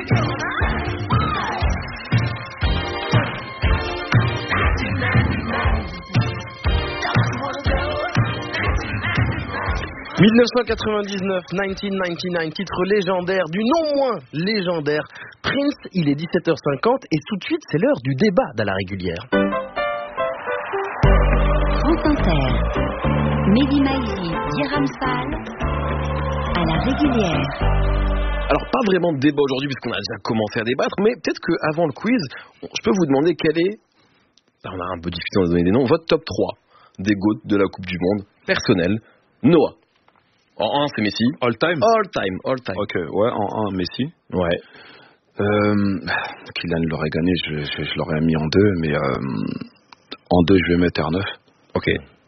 « 1999, titre légendaire du non moins légendaire Prince. Il est 17h50 et tout de suite c'est l'heure du débat dans la régulière. France Inter, Mehdi Maizi, Diram Fall, à la régulière. Alors pas vraiment de débat aujourd'hui puisqu'on a déjà commencé à débattre, mais peut-être qu'avant le quiz, je peux vous demander quel est, on a un peu difficile de donner des noms, votre top 3 des GOAT de la Coupe du Monde personnel. Noah. En 1, c'est Messi. All time. Ok, ouais, en 1, Messi. Ouais. Kylian l'aurait gagné, je l'aurais mis en 2, mais en 2, je vais mettre R9. Ok.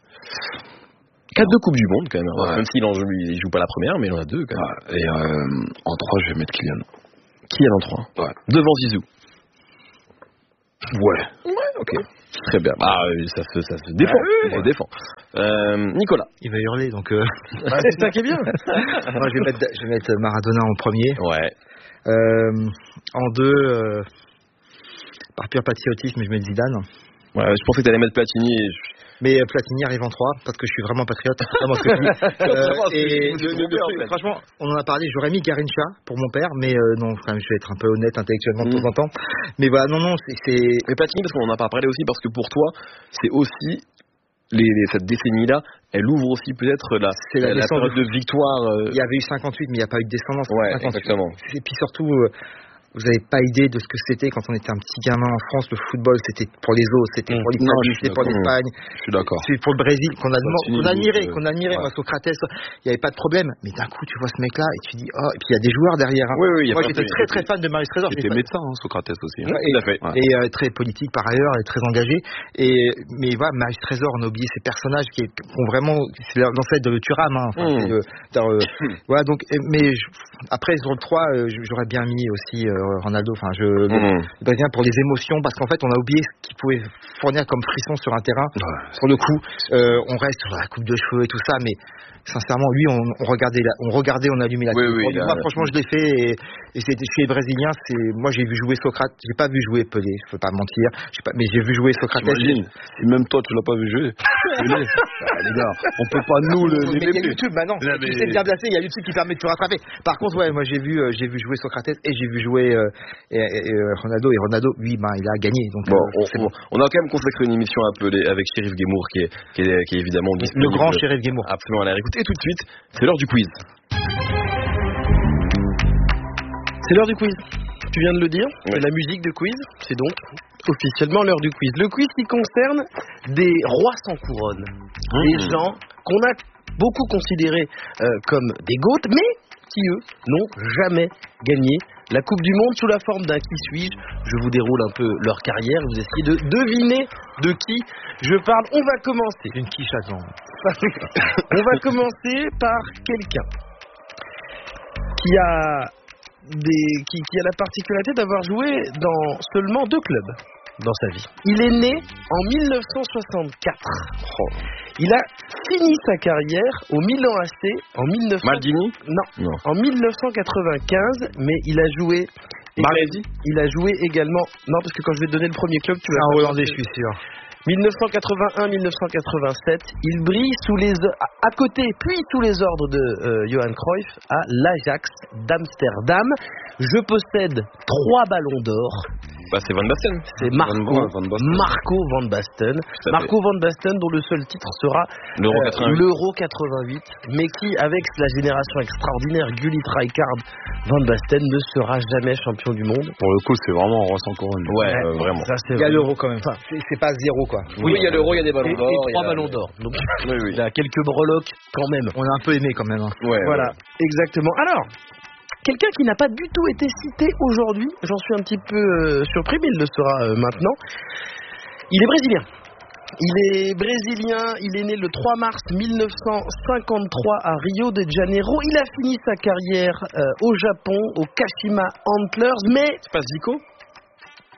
4 de Coupe du Monde, quand même. Ouais. Même s'il joue pas la première, mais il en a 2, quand même. Ouais, et en 3, je vais mettre Kylian. Kylian en 3. Ouais. Devant Zizou. Ouais, ok. Très bien. Ah, ça se défend. Ça se défend. Nicolas. Il va hurler, donc... C'est ça qui est bien. Moi, je vais mettre Maradona en premier. Ouais. En 2, par pur patriotisme, je mets Zidane. Ouais, je pensais que t'allais mettre Platini. Mais Platini arrive en 3 parce que je suis vraiment patriote. C'est vraiment ce que je dis. Franchement, on en a parlé. J'aurais mis Garrincha pour mon père, mais non, quand même, je vais être un peu honnête intellectuellement de temps en temps. Mais voilà, non, c'est. Mais Platini, parce qu'on en a pas parlé aussi, parce que pour toi, c'est aussi cette décennie-là, elle ouvre aussi peut-être la période de victoire. Il y avait eu 58, mais il n'y a pas eu de descendance. Ouais, 58. exactement. Et puis surtout. Vous n'avez pas idée de ce que c'était quand on était un petit gamin en France. Le football, c'était pour les autres, c'était pour l'Italie, c'était pour l'Espagne. Je suis d'accord. C'était pour le Brésil qu'on admirait. Ouais. Moi, Socrates, il n'y avait pas de problème. Mais d'un coup, tu vois ce mec-là et tu dis, oh, et puis il y a des joueurs derrière. Hein. Oui, moi, j'étais très fan de Marius Trésor. Il était médecin, Socrates aussi. Tout à fait. Et très politique par ailleurs, et très engagé. Mais voilà, Marius Trésor, on a oublié ces personnages qui ont vraiment, c'est l'ancêtre de Thuram. Hein. Voilà, donc, mais après, sur le 3, j'aurais bien mis aussi Ronaldo. Enfin, le Brésilien pour les émotions, parce qu'en fait on a oublié ce qu'il pouvait fournir comme frisson sur un terrain. Sur le coup, on reste sur la coupe de cheveux et tout ça, mais sincèrement, lui, on regardait, on allumait la télé. Moi, franchement, je l'ai fait et c'était chez les Brésiliens. Moi, j'ai vu jouer Socrate. J'ai pas vu jouer Pelé. Je peux pas mentir. Mais j'ai vu jouer Socrate. Si même toi, tu l'as pas vu jouer. Les gars, on peut pas nous le. Mais il y a YouTube, maintenant. Tu sais bien placé. Il y a YouTube qui permet de te rattraper. Par contre, ouais, moi, j'ai vu jouer Socrate et j'ai vu jouer Ronaldo. Et Ronaldo, lui, il a gagné. Donc, c'est bon. On a quand même consacré une émission avec Chérif Guémour qui est évidemment le grand Chérif Guémour. Absolument à la réécoute. Et tout de suite, c'est l'heure du quiz. C'est l'heure du quiz. Tu viens de le dire, c'est la musique de quiz. C'est donc officiellement l'heure du quiz. Le quiz qui concerne des rois sans couronne. Des gens qu'on a beaucoup considérés comme des GOAT, mais qui, eux, n'ont jamais gagné la Coupe du Monde sous la forme d'un qui suis-je. Je vous déroule un peu leur carrière. Vous essayez de deviner de qui je parle. On va commencer. Une quiche à temps. On va commencer par quelqu'un qui a la particularité d'avoir joué dans seulement 2 clubs dans sa vie. Il est né en 1964. Il a fini sa carrière au Milan AC en 1900. Maldini ? Non. En 1995, mais il a joué. Baresi ? Il a joué également. Non, parce que quand je vais te donner le premier club, tu vas. Un Hollandais, je suis sûr. 1981-1987, il brille à côté, puis sous les ordres de Johan Cruyff à l'Ajax d'Amsterdam. Je possède 3 ballons d'or. C'est Van Basten. C'est Marco Van Basten. Marco Van Basten, dont le seul titre sera l'Euro 88, mais qui, avec la génération extraordinaire Gullit, Rijkaard, Van Basten, ne sera jamais champion du monde. Pour le coup, c'est vraiment un roi sans couronne. Ouais, vraiment. Il y a l'Euro quand même. Enfin, c'est pas 0 quoi. Oui, il y a l'Euro, il y a des ballons d'or. Et 3 ballons d'or. Donc, il y a quelques breloques quand même. On a un peu aimé quand même. Hein. Voilà, exactement. Alors, quelqu'un qui n'a pas du tout été cité aujourd'hui, j'en suis un petit peu surpris, mais il le sera maintenant. Il est brésilien. Il est né le 3 mars 1953 à Rio de Janeiro. Il a fini sa carrière au Japon, au Kashima Antlers, mais... C'est pas Zico ?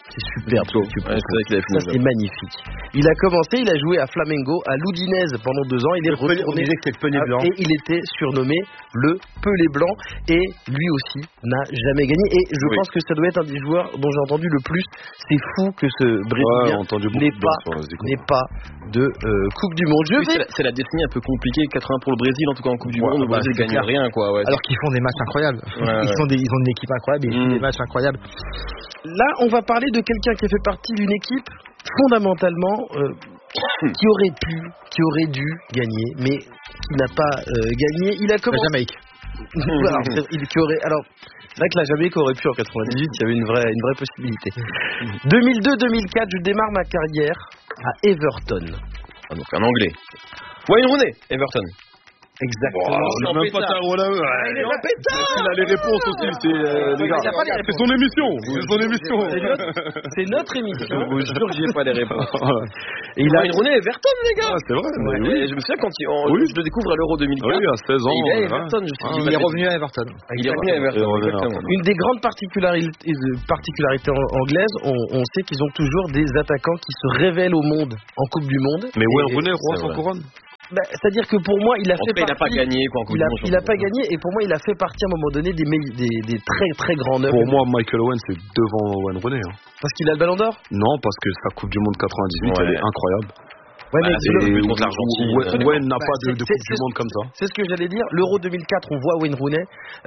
C'est superbe. Ça, c'est magnifique. Il a commencé, il a joué à Flamengo, à l'Udinese pendant 2 ans. Il est retourné. On disait que c'était le Pelé blanc. Et il était surnommé le Pelé blanc. Et lui aussi n'a jamais gagné. Et je pense que ça doit être un des joueurs dont j'ai entendu le plus. C'est fou que ce Brésilien n'ait pas de Coupe du Monde. C'est la destinée un peu compliquée. 80 pour le Brésil, en tout cas en Coupe du Monde. Le Brésil gagne rien, quoi. Ouais. Alors qu'ils font des matchs incroyables. Ils ont une équipe incroyable et ils font des matchs incroyables. Là, on va parler de quelqu'un qui a fait partie d'une équipe fondamentalement qui aurait dû gagner, mais qui n'a pas gagné. Il a commencé. La Jamaïque. Alors, c'est vrai que la Jamaïque aurait pu en 98, il y avait une vraie possibilité. 2002-2004, je démarre ma carrière à Everton. Ah, donc un Anglais. Wayne Rooney, Everton. Exactement. On n'a même pas ta voilà. Il a les réponses aussi, les gars. C'est son émission. C'est notre émission. Je vous jure que j'y ai pas les réponses. Et il a Rooney Everton, les gars. C'est vrai. Je me souviens quand je le découvre à l'Euro 2004. Oui, à 16 ans. Il est à Everton. Il est revenu à Everton. Une des grandes particularités anglaises, on sait qu'ils ont toujours des attaquants qui se révèlent au monde en Coupe du Monde. Mais Wayne Rooney, roi sans couronne. C'est-à-dire que pour moi, il a fait partie. Il n'a pas gagné, quoi. Il n'a pas gagné, et pour moi, il a fait partie à un moment donné des très très grands neufs. Pour moi, Michael Owen, c'est devant Wayne Rooney. Parce qu'il a le Ballon d'Or ? Non, parce que sa Coupe du Monde 98, elle est incroyable. Contre l'Argentine. Wayne n'a pas de Coupe du Monde comme ça. C'est ce que j'allais dire. L'Euro 2004, on voit Wayne Rooney.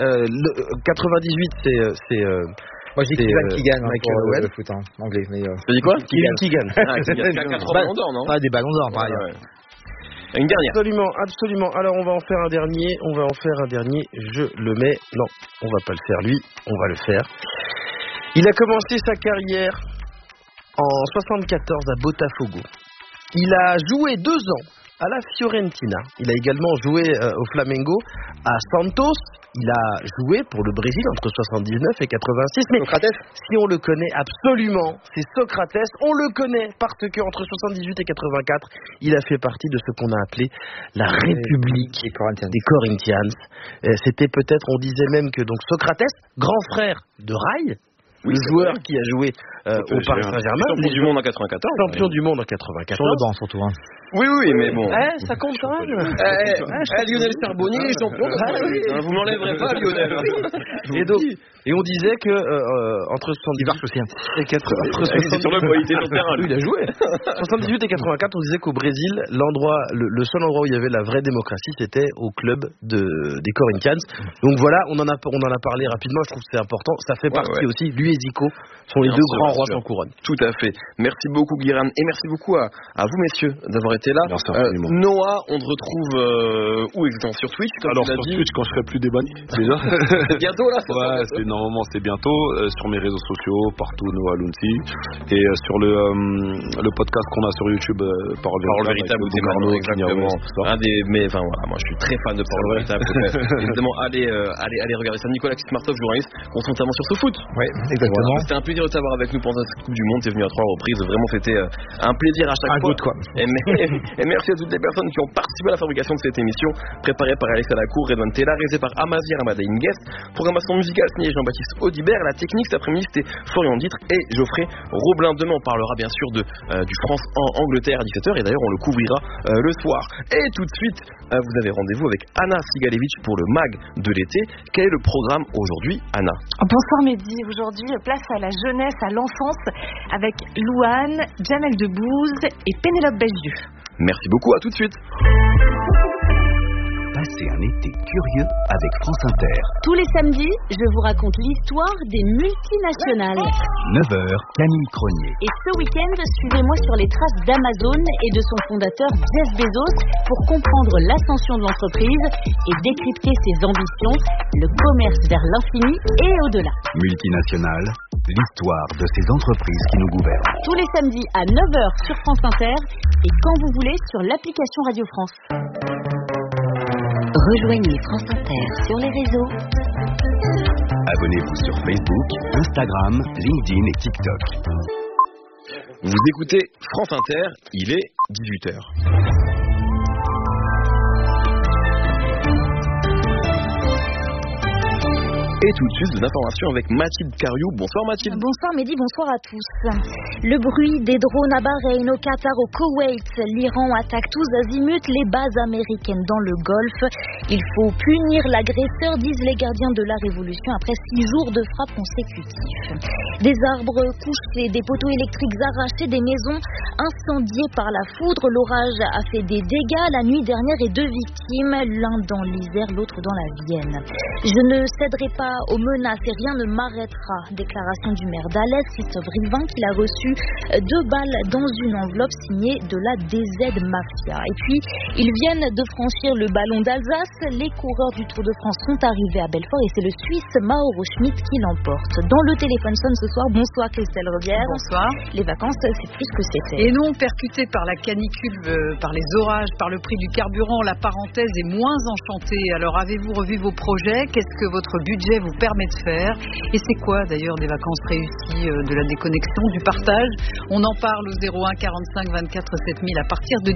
98, c'est. Moi j'ai Keegan Keegan Michael le foot anglais. Tu dis quoi ? Keegan. 4 ballons d'or, non ? Pas des ballons d'or, par ailleurs. Une dernière. Absolument. Alors on va en faire un dernier. Je le mets. Non, on va pas le faire lui. On va le faire. Il a commencé sa carrière en 74 à Botafogo. Il a joué 2 ans à la Fiorentina. Il a également joué au Flamengo, à Santos. Il a joué pour le Brésil entre 79 et 86. Mais Socrates, si on le connaît absolument, c'est Socrates. On le connaît parce que entre 78 et 84, il a fait partie de ce qu'on a appelé la République des Corinthians. C'était peut-être, on disait même que donc Socrates, grand frère de Rai, le joueur qui a joué au Paris Saint-Germain, champion du monde en 94. Champion du monde en 94. Sur le banc surtout. Oui, mais bon. Ça compte quand même. Lionel Charbonnier, champion. Vous m'enlèverez pas, Lionel. Et on disait que entre 78 et 94, sur le point, il était sur le terrain. Lui, il a joué. 78 et 84, on disait qu'au Brésil, le seul endroit où il y avait la vraie démocratie, c'était au club des Corinthians. Donc voilà, on en a parlé rapidement. Je trouve que c'est important. Ça fait partie aussi. Lui et Zico sont les deux grands rois sans couronne. Tout à fait. Merci beaucoup, Guiran, et merci beaucoup à vous, messieurs, d'avoir été là. Noah, on te retrouve où exactement ? Sur Twitch, alors sur Twitch, quand je serai plus débanni déjà. Bientôt là. Normalement c'est bientôt sur mes réseaux sociaux, partout Noah Lunti, et sur le podcast qu'on a sur YouTube, Parole véritable ou Marno, exactement. Moi je suis très fan de Parole véritable. Évidemment, allez regarder ça. Nicolas Kismartov, journaliste, concentre notamment sur ce foot. Oui, exactement. C'était un plaisir de t'avoir avec nous pendant cette Coupe du Monde. T'es venu à 3 reprises. Vraiment, c'était un plaisir à chaque fois. Quoi. Et merci à toutes les personnes qui ont participé à la fabrication de cette émission, préparée par Alex Alacour, Redouane Tella, réalisée par Amazir Amadaïn Guest, programmation musicale signée Jean-Baptiste Audibert, la technique cet après-midi c'était Florian Ditre et Geoffrey Roblin. Demain on parlera bien sûr du France en Angleterre à 17h, et d'ailleurs on le couvrira le soir. Et tout de suite vous avez rendez-vous avec Anna Sigalevich pour le MAG de l'été. Quel est le programme aujourd'hui, Anna ? Bonsoir Mehdi, aujourd'hui place à la jeunesse, à l'enfance avec Louane, Jamel Debbouze et Pénélope Belgieu. Merci beaucoup, à tout de suite. Passez un été curieux avec France Inter. Tous les samedis, je vous raconte l'histoire des multinationales. 9h, Camille Cronier. Et ce week-end, suivez-moi sur les traces d'Amazon et de son fondateur Jeff Bezos pour comprendre l'ascension de l'entreprise et décrypter ses ambitions, le commerce vers l'infini et au-delà. Multinationales, l'histoire de ces entreprises qui nous gouvernent. Tous les samedis à 9h sur France Inter et quand vous voulez sur l'application Radio France. Rejoignez France Inter sur les réseaux. Abonnez-vous sur Facebook, Instagram, LinkedIn et TikTok. Vous écoutez France Inter, il est 18h. Et tout de suite, des informations avec Mathilde Cariou. Bonsoir Mathilde. Bonsoir Mehdi, bonsoir à tous. Le bruit des drones à Bahreïn, au Qatar, au Koweït, l'Iran attaque tous azimuts les bases américaines dans le Golfe. Il faut punir l'agresseur, disent les gardiens de la Révolution après 6 jours de frappes consécutives. Des arbres couchés, des poteaux électriques arrachés, des maisons incendiées par la foudre. L'orage a fait des dégâts la nuit dernière et 2 victimes, l'un dans l'Isère, l'autre dans la Vienne. Je ne céderai pas aux menaces et rien ne m'arrêtera. Déclaration du maire d'Alès, Christophe Rivin, qu'il a reçu 2 balles dans une enveloppe signée de la DZ Mafia. Et puis, ils viennent de franchir le ballon d'Alsace. Les coureurs du Tour de France sont arrivés à Belfort et c'est le Suisse Mauro Schmidt qui l'emporte. Dans le téléphone sonne ce soir. Bonsoir Christelle Rebière. Bonsoir. Les vacances, c'est plus que c'était. Et non, percuté par la canicule, par les orages, par le prix du carburant, la parenthèse est moins enchantée. Alors, avez-vous revu vos projets? Qu'est-ce que votre budget vous permet de faire? Et c'est quoi d'ailleurs des vacances réussies, de la déconnexion, du partage? On en parle au 01 45 24 7000 à partir de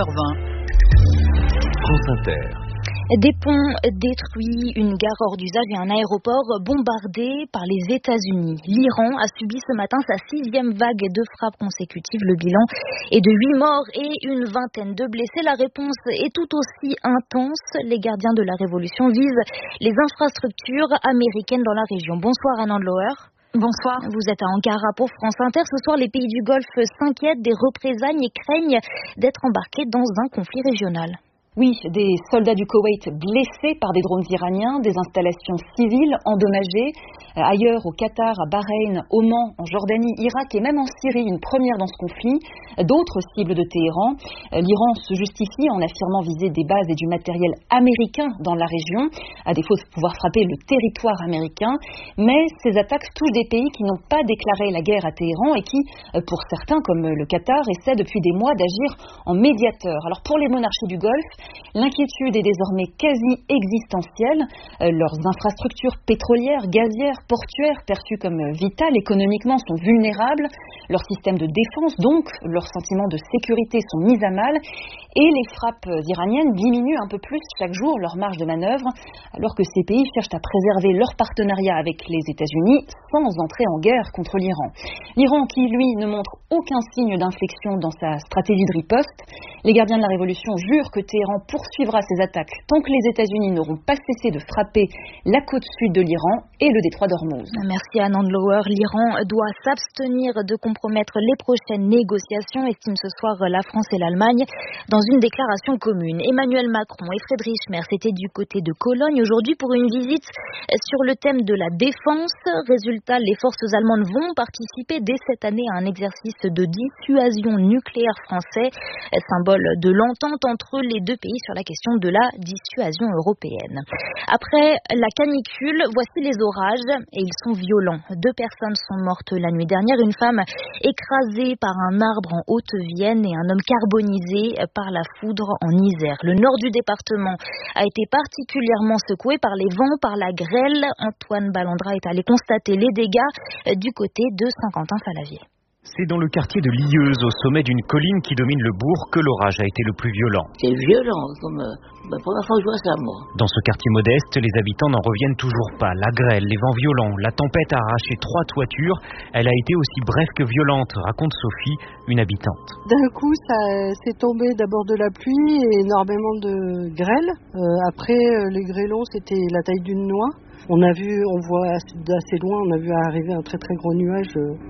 19h20. France Inter. Des ponts détruits, une gare hors d'usage et un aéroport bombardé par les États-Unis. L'Iran a subi ce matin sa 6e vague de frappes consécutives. Le bilan est de 8 morts et une vingtaine de blessés. La réponse est tout aussi intense. Les gardiens de la Révolution visent les infrastructures américaines dans la région. Bonsoir Anand Loher. Bonsoir. Vous êtes à Ankara pour France Inter. Ce soir, les pays du Golfe s'inquiètent des représailles et craignent d'être embarqués dans un conflit régional. Oui, des soldats du Koweït blessés par des drones iraniens, des installations civiles endommagées. Ailleurs, au Qatar, à Bahreïn, Oman, en Jordanie, Irak et même en Syrie, une première dans ce conflit. D'autres cibles de Téhéran. L'Iran se justifie en affirmant viser des bases et du matériel américain dans la région, à défaut de pouvoir frapper le territoire américain. Mais ces attaques touchent des pays qui n'ont pas déclaré la guerre à Téhéran et qui, pour certains, comme le Qatar, essaient depuis des mois d'agir en médiateur. Alors pour les monarchies du Golfe, l'inquiétude est désormais quasi existentielle. Leurs infrastructures pétrolières, gazières, portuaires, perçues comme vitales économiquement, sont vulnérables. Leurs systèmes de défense, donc leurs sentiments de sécurité, sont mis à mal. Et les frappes iraniennes diminuent un peu plus chaque jour leur marge de manœuvre, alors que ces pays cherchent à préserver leur partenariat avec les États-Unis sans entrer en guerre contre l'Iran. L'Iran qui, lui, ne montre aucun signe d'inflexion dans sa stratégie de riposte. Les gardiens de la Révolution jurent que Téhéran poursuivra ses attaques tant que les États-Unis n'auront pas cessé de frapper la côte sud de l'Iran et le détroit d'Ormuz. Merci Anand Loher. L'Iran doit s'abstenir de compromettre les prochaines négociations, estiment ce soir la France et l'Allemagne dans une déclaration commune. Emmanuel Macron et Friedrich Merz étaient du côté de Cologne aujourd'hui pour une visite sur le thème de la défense. Résultat, les forces allemandes vont participer dès cette année à un exercice de dissuasion nucléaire français, symbole de l'entente entre les deux pays sur la question de la dissuasion européenne. Après la canicule, voici les orages et ils sont violents. 2 personnes sont mortes la nuit dernière, une femme écrasée par un arbre en Haute-Vienne et un homme carbonisé par la foudre en Isère. Le nord du département a été particulièrement secoué par les vents, par la grêle. Antoine Ballandra est allé constater les dégâts du côté de Saint-Quentin-Fallavier. C'est dans le quartier de Lilleuse, au sommet d'une colline qui domine le bourg, que l'orage a été le plus violent. C'est violent, comme la première fois que je vois ça, moi. Dans ce quartier modeste, les habitants n'en reviennent toujours pas. La grêle, les vents violents, la tempête a arraché 3 toitures. Elle a été aussi brève que violente, raconte Sophie, une habitante. D'un coup, ça s'est tombé d'abord de la pluie et énormément de grêle. Après, les grêlons, c'était la taille d'une noix. On voit d'assez loin, on a vu arriver un très très gros nuage.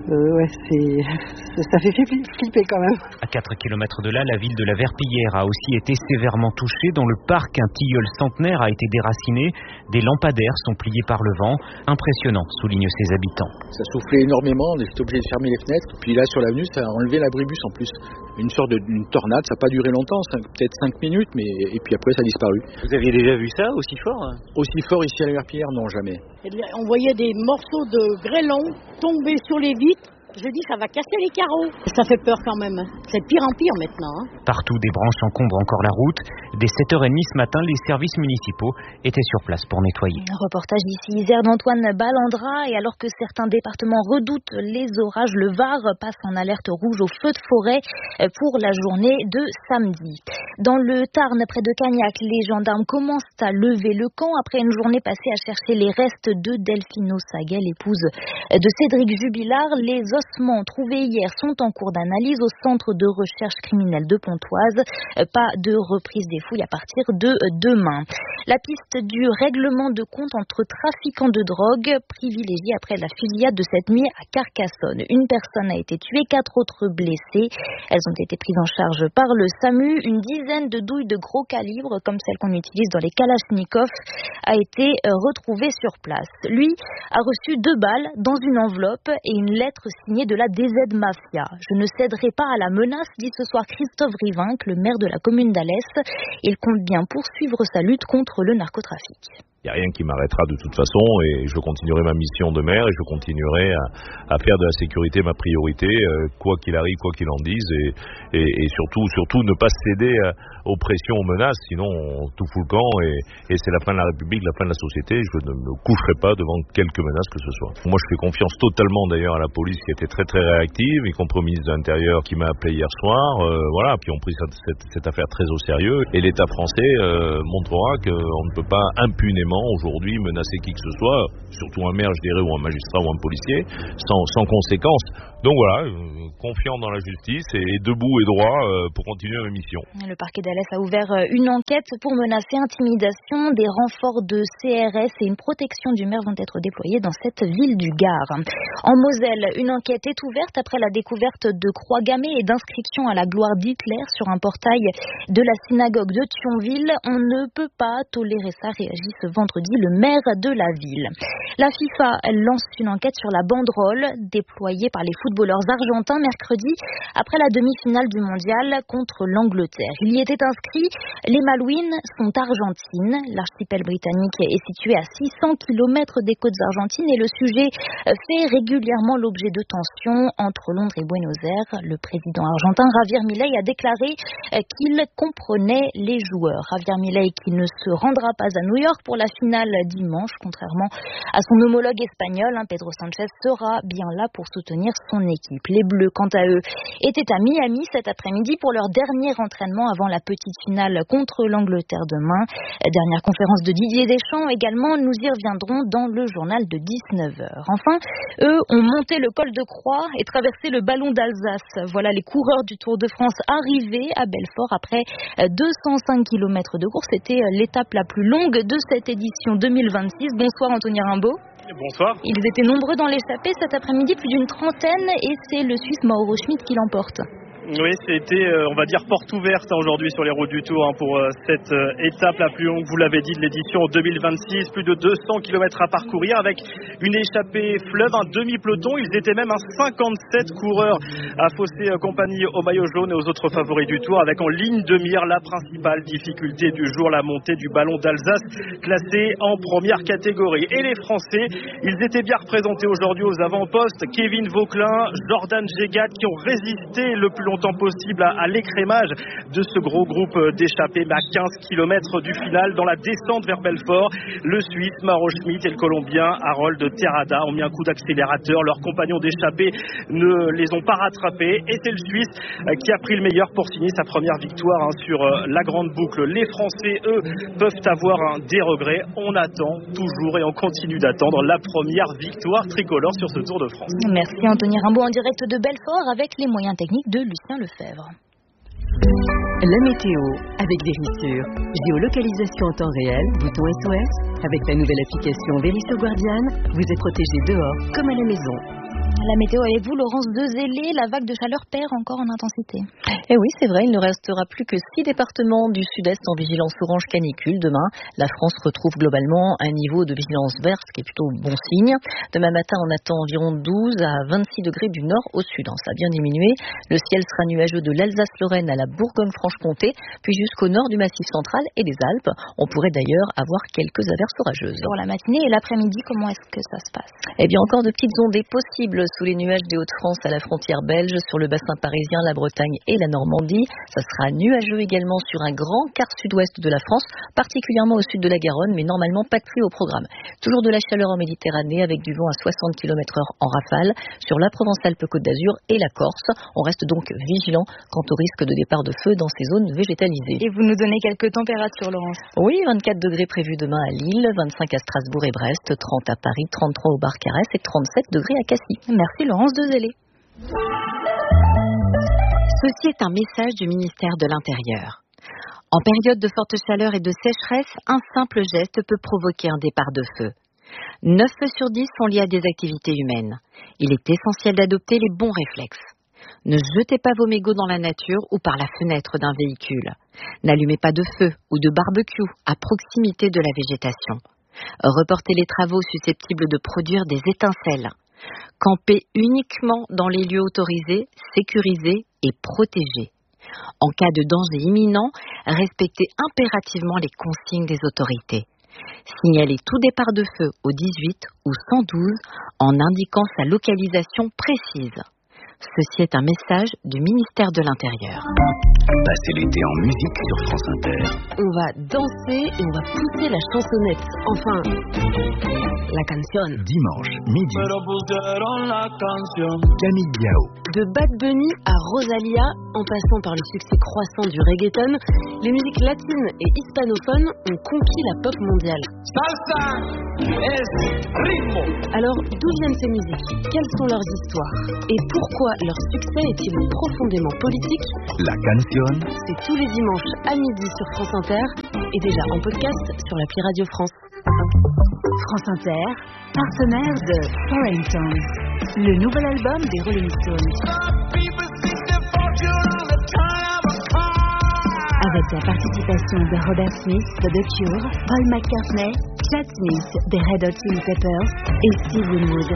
Ça fait flipper quand même. À 4 km de là, la ville de la Verpillière a aussi été sévèrement touchée. Dans le parc, un tilleul centenaire a été déraciné. Des lampadaires sont pliés par le vent. Impressionnant, soulignent ses habitants. Ça soufflait énormément, on était obligé de fermer les fenêtres. Puis là, sur l'avenue, ça a enlevé l'abribus en plus. Une sorte d'une tornade, ça n'a pas duré longtemps, peut-être 5 minutes, et puis après ça a disparu. Vous aviez déjà vu ça aussi fort Aussi fort ici à la Verpillière, non, jamais. On voyait des morceaux de grêlon tomber sur les vitres. Je dis, ça va casser les carreaux. Ça fait peur quand même. C'est de pire en pire maintenant. Partout, des branches encombrent encore la route. Dès 7h30 ce matin, les services municipaux étaient sur place pour nettoyer. Un reportage ici, Isère d'Antoine Ballandra. Et alors que certains départements redoutent les orages, le Var passe en alerte rouge au feu de forêt pour la journée de samedi. Dans le Tarn, près de Cagnac, les gendarmes commencent à lever le camp après une journée passée à chercher les restes de Delphino Saguet, l'épouse de Cédric Jubilard. Les ossements trouvés hier sont en cours d'analyse au centre de recherche criminelle de Pontoise. Pas de reprise des fouilles à partir de demain. La piste du règlement de compte entre trafiquants de drogue privilégiée après la fusillade de cette nuit à Carcassonne. Une personne a été tuée, 4 autres blessées. Elles ont été prises en charge par le SAMU. Une dizaine de douilles de gros calibre, comme celles qu'on utilise dans les Kalachnikov, a été retrouvée sur place. Lui a reçu 2 balles dans une enveloppe et une lettre signée de la DZ Mafia. Je ne céderai pas à la menace, dit ce soir Christophe Rivinck, le maire de la commune d'Alès. Il compte bien poursuivre sa lutte contre le narcotrafic. Il n'y a rien qui m'arrêtera de toute façon et je continuerai ma mission de maire et je continuerai à faire de la sécurité ma priorité, quoi qu'il arrive, quoi qu'il en dise et surtout ne pas céder aux pressions, aux menaces, sinon on tout fout le camp et c'est la fin de la République, la fin de la société. Je ne me coucherai pas devant quelque menace que ce soit. Moi je fais confiance totalement d'ailleurs à la police qui était très très réactive, y compris le ministre de l'Intérieur qui m'a appelé hier soir, puis ont pris cette affaire très au sérieux et l'État français montrera qu'on ne peut pas impunément aujourd'hui menacer qui que ce soit, surtout un maire je dirais ou un magistrat ou un policier, sans conséquence. Donc voilà, confiant dans la justice et debout et droit pour continuer ma mission. Le parquet d'Alès a ouvert une enquête pour menacer intimidation. Des renforts de CRS et une protection du maire vont être déployés dans cette ville du Gard. En Moselle, une enquête est ouverte après la découverte de croix gammées et d'inscriptions à la gloire d'Hitler sur un portail de la synagogue de Thionville. On ne peut pas tolérer ça, réagit ce vendredi le maire de la ville. La FIFA lance une enquête sur la banderole déployée par les footballeurs argentins mercredi après la demi-finale du mondial contre l'Angleterre. Il y était inscrit « Les Malouines sont argentines ». L'archipel britannique est situé à 600 km des côtes argentines et le sujet fait régulièrement l'objet de tensions entre Londres et Buenos Aires. Le président argentin Javier Milei a déclaré qu'il comprenait les joueurs. Javier Milei qui ne se rendra pas à New York pour la finale dimanche, contrairement à son homologue espagnol. Pedro Sanchez sera bien là pour soutenir son équipe. Les Bleus, quant à eux, étaient à Miami cet après-midi pour leur dernier entraînement avant la petite finale contre l'Angleterre demain. Dernière conférence de Didier Deschamps également, nous y reviendrons dans le journal de 19h. Enfin, eux ont monté le col de Croix et traversé le ballon d'Alsace. Voilà les coureurs du Tour de France arrivés à Belfort après 205 km de course. C'était l'étape la plus longue de cette édition 2026. Bonsoir Anthony Rimbaud. Bonsoir. Ils étaient nombreux dans l'échappée cet après-midi, plus d'une trentaine, et c'est le Suisse Mauro Schmid qui l'emporte. Oui, c'était, on va dire, porte ouverte aujourd'hui sur les routes du Tour pour cette étape la plus longue, vous l'avez dit, de l'édition 2026. Plus de 200 km à parcourir avec une échappée fleuve, un demi-peloton. Ils étaient même 57 coureurs à fausser compagnie au maillot jaune et aux autres favoris du Tour, avec en ligne de mire la principale difficulté du jour, la montée du ballon d'Alsace, classé en première catégorie. Et les Français, ils étaient bien représentés aujourd'hui aux avant-postes. Kevin Vauquelin, Jordan Gégat, qui ont résisté le plus longtemps possible à l'écrémage de ce gros groupe d'échappés, mais à 15 km du final. Dans la descente vers Belfort, le Suisse Mauro Schmid et le Colombien Harold Terrada ont mis un coup d'accélérateur. Leurs compagnons d'échappée ne les ont pas rattrapés et c'est le Suisse qui a pris le meilleur pour signer sa première victoire sur la grande boucle. Les Français, eux, peuvent avoir des regrets. On attend toujours et on continue d'attendre la première victoire tricolore sur ce Tour de France. Merci Anthony Rimbaud en direct de Belfort avec les moyens techniques de Lucien Lefebvre. La météo avec Vérissure. Géolocalisation en temps réel, bouton SOS. Avec la nouvelle application Vérissure Guardian, vous êtes protégé dehors comme à la maison. La météo avec vous, Laurence Dezellé, la vague de chaleur perd encore en intensité. Et oui, c'est vrai, il ne restera plus que 6 départements du sud-est en vigilance orange canicule. Demain, la France retrouve globalement un niveau de vigilance verte, ce qui est plutôt bon signe. Demain matin, on attend environ 12 à 26 degrés du nord au sud. Ça a bien diminué. Le ciel sera nuageux de l'Alsace-Lorraine à la Bourgogne-Franche-Comté, puis jusqu'au nord du Massif central et des Alpes. On pourrait d'ailleurs avoir quelques averses orageuses. Pour la matinée et l'après-midi, comment est-ce que ça se passe ? Eh bien, encore de petites ondées possibles sous les nuages des Hauts-de-France à la frontière belge, sur le bassin parisien, la Bretagne et la Normandie. Ça sera nuageux également sur un grand quart sud-ouest de la France, particulièrement au sud de la Garonne, mais normalement pas de pluie au programme. Toujours de la chaleur en Méditerranée avec du vent à 60 km/h en rafale sur la Provence-Alpes-Côte d'Azur et la Corse. On reste donc vigilant quant au risque de départ de feu dans ces zones végétalisées. Et vous nous donnez quelques températures, Laurence? Oui, 24 degrés prévus demain à Lille, 25 à Strasbourg et Brest, 30 à Paris, 33 au Barcarès et 37 degrés à Cassis. Merci Laurence Dezellé. Ceci est un message du ministère de l'Intérieur. En période de forte chaleur et de sécheresse, un simple geste peut provoquer un départ de feu. 9 feux sur 10 sont liés à des activités humaines. Il est essentiel d'adopter les bons réflexes. Ne jetez pas vos mégots dans la nature ou par la fenêtre d'un véhicule. N'allumez pas de feu ou de barbecue à proximité de la végétation. Reportez les travaux susceptibles de produire des étincelles. Campez uniquement dans les lieux autorisés, sécurisés et protégés. En cas de danger imminent, respectez impérativement les consignes des autorités. Signalez tout départ de feu au 18 ou 112 en indiquant sa localisation précise. Ceci est un message du ministère de l'Intérieur. Passez l'été en musique sur France Inter. On va danser et on va pousser la chansonnette. Enfin, la canción. Dimanche, midi. Camille Biao. De Bad Bunny à Rosalia, en passant par le succès croissant du reggaeton, les musiques latines et hispanophones ont conquis la pop mondiale. Salsa es ritmo. Alors, d'où viennent ces musiques? Quelles sont leurs histoires? Et pourquoi leur succès est-il profondément politique? La canción. C'est tous les dimanches à midi sur France Inter et déjà en podcast sur l'appli Radio France. France Inter, partenaire de Foreign Tones, le nouvel album des Rolling Stones. Avec la participation de Robert Smith de The Cure, Paul McCartney, Chad Smith des Red Hot Chili Peppers et Steve Winwood.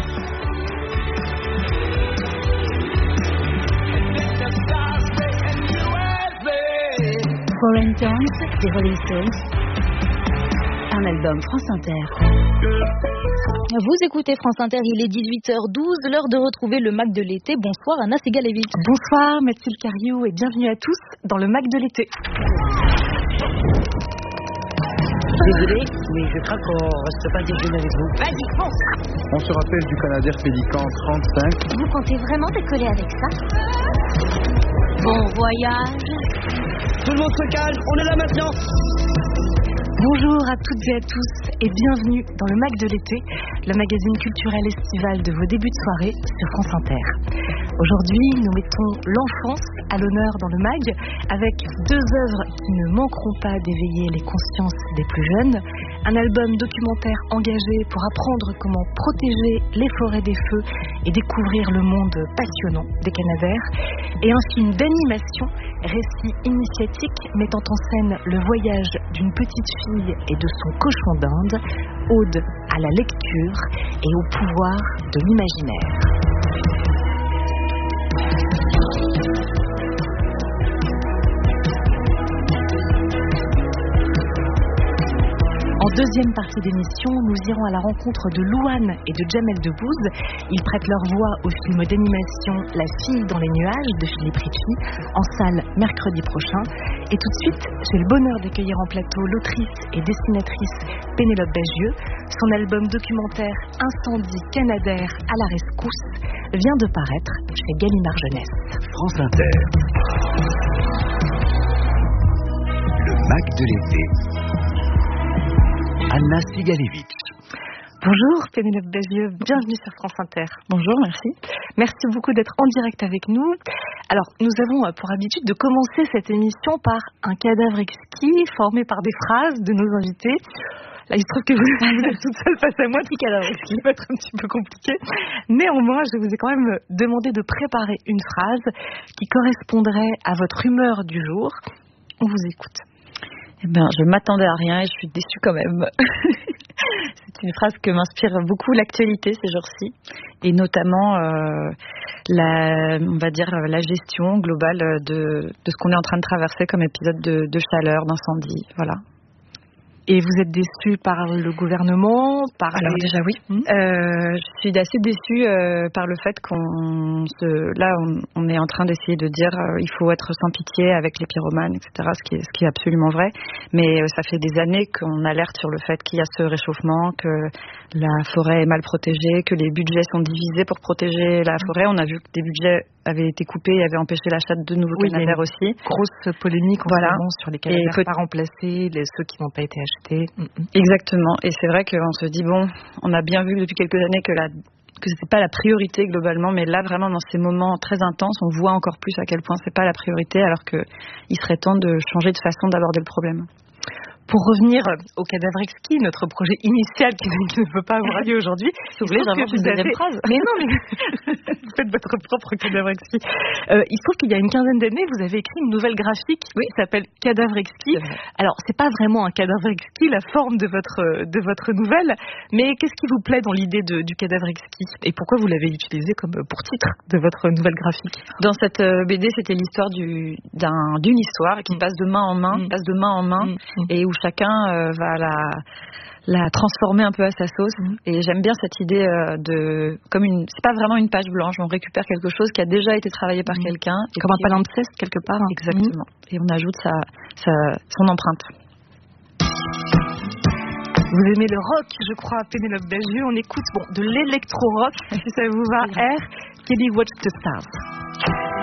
Foreign Tones des Rolling Stones, un album France Inter. Vous écoutez France Inter, il est 18h12, l'heure de retrouver le Mac de l'été. Bonsoir Anna Segalevich. Bonsoir Mathilde Cariou et bienvenue à tous dans le Mac de l'été. Désolé, mais je crains qu'on reste pas déjeuner avec vous. Vas-y, fonce. On se rappelle du Canadair Pélican 35. Vous comptez vraiment décoller avec ça? Bon voyage. Tout le monde se calme, on est là maintenant. Bonjour à toutes et à tous et bienvenue dans le Mac de l'été, le magazine culturel estival de vos débuts de soirée sur France Inter. Aujourd'hui, nous mettons l'enfance à l'honneur dans le mag avec 2 œuvres qui ne manqueront pas d'éveiller les consciences des plus jeunes. Un album documentaire engagé pour apprendre comment protéger les forêts des feux et découvrir le monde passionnant des Canadaires. Et un film d'animation, récit initiatique mettant en scène le voyage d'une petite fille et de son cochon d'Inde, ode à la lecture et au pouvoir de l'imaginaire. En deuxième partie d'émission, nous irons à la rencontre de Louane et de Jamel Debbouze. Ils prêtent leur voix au film d'animation La fille dans les nuages de Philippe Ritchie, en salle mercredi prochain. Et tout de suite, j'ai le bonheur d'accueillir en plateau l'autrice et dessinatrice Pénélope Bagieux. Son album documentaire Incendie Canadair à la rescousse vient de paraître chez Gallimard Jeunesse. France Inter. Le Mac de l'été. Anna Segalevich. Bonjour Pénélope Bagieux, bienvenue sur France Inter. Bonjour, merci. Merci beaucoup d'être en direct avec nous. Alors, nous avons pour habitude de commencer cette émission par un cadavre exquis formé par des phrases de nos invités. Là, il se trouve que vous êtes toute seule face à moi, petit cadavre exquis, va être un petit peu compliqué. Néanmoins, je vous ai quand même demandé de préparer une phrase qui correspondrait à votre humeur du jour. On vous écoute. Eh bien, je m'attendais à rien et je suis déçue quand même. C'est une phrase que m'inspire beaucoup l'actualité ces jours-ci, et notamment la gestion globale de ce qu'on est en train de traverser comme épisode de chaleur, d'incendie. Voilà. Et vous êtes déçu par le gouvernement, Alors déjà oui. Je suis assez déçue par le fait on est en train d'essayer de dire il faut être sans pitié avec les pyromanes, etc. Ce qui est absolument vrai. Mais ça fait des années qu'on alerte sur le fait qu'il y a ce réchauffement, que la forêt est mal protégée, que les budgets sont divisés pour protéger la forêt. On a vu que des budgets avaient été coupés et avaient empêché l'achat de nouveaux canadairs aussi. Grosse polémique en ce moment sur les canadairs pas remplacés, ceux qui n'ont pas été achetés. Exactement. Et c'est vrai qu'on se dit, on a bien vu depuis quelques années que c'était pas la priorité globalement, mais là vraiment dans ces moments très intenses, on voit encore plus à quel point c'est pas la priorité, alors qu'il serait temps de changer de façon d'aborder le problème. Pour revenir au cadavre exquis, notre projet initial qui ne peut pas avoir lieu aujourd'hui, si vous voulez, j'invente une deuxième phrase. Mais non, vous faites votre propre cadavre exquis. Il se trouve qu'il y a une quinzaine d'années, vous avez écrit une nouvelle graphique qui s'appelle Cadavre exquis. Alors, c'est pas vraiment un cadavre exquis, la forme de votre nouvelle, mais qu'est-ce qui vous plaît dans l'idée du cadavre exquis et pourquoi vous l'avez utilisé comme pour titre de votre nouvelle graphique? Dans cette BD, c'était l'histoire d'une histoire qui passe de main en main, et où chacun va la transformer un peu à sa sauce. Et j'aime bien cette idée c'est pas vraiment une page blanche, on récupère quelque chose qui a déjà été travaillé par quelqu'un. Comme un palimpseste quelque part. Exactement. Et on ajoute son empreinte. Vous aimez le rock, je crois, Pénélope Bagieux. On écoute de l'électro-rock, si ça vous va. Kelly Watch the Stars.